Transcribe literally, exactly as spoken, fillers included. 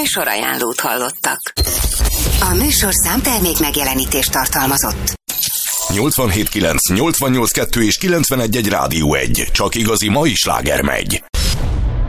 műsorajánlót hallottak. A műsorszám termék megjelenítést tartalmazott. nyolcvanhét kilenc, nyolcvannyolc kettő és kilencvenegy egy Rádió egy. Csak igazi mai sláger megy.